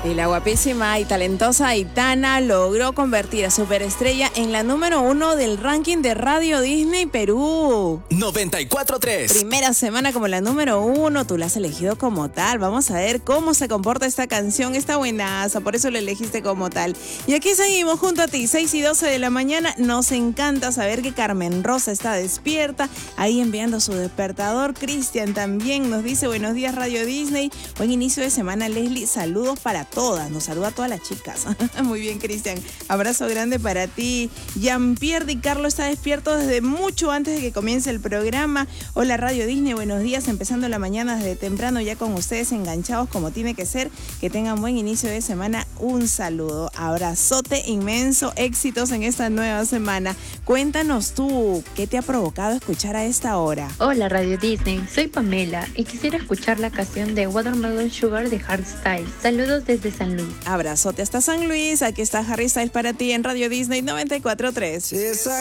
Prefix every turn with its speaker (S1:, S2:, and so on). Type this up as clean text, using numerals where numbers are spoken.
S1: Y la guapísima y talentosa Aitana logró convertir a Superestrella en la número 1 del ranking de Radio Disney Perú.
S2: 94.3.
S1: Primera semana como la número 1, tú la has elegido como tal. Vamos a ver cómo se comporta esta canción. Está buenaza, por eso la elegiste como tal. Y aquí seguimos junto a ti, 6 y 12 de la mañana. Nos encanta saber que Carmen Rosa está despierta, ahí enviando su despertador. Cristian también nos dice, buenos días Radio Disney. Buen inicio de semana, Leslie. Saludos para todas. Nos saluda a todas las chicas. Muy bien, Cristian. Abrazo grande para ti. Jean-Pierre Di Carlo está despierto desde mucho antes de que comience el programa. Hola Radio Disney, buenos días. Empezando la mañana desde temprano ya con ustedes enganchados como tiene que ser. Que tengan buen inicio de semana. Un saludo. Abrazote inmenso. Éxitos en esta nueva semana. Cuéntanos tú, ¿qué te ha provocado escuchar a esta hora?
S3: Hola Radio Disney, soy Pamela y quisiera escuchar la canción de Watermelon Sugar de Harry Styles. Saludos desde San Luis.
S1: Abrazote hasta San Luis. Aquí está Harry Styles para ti en Radio Disney 94.3.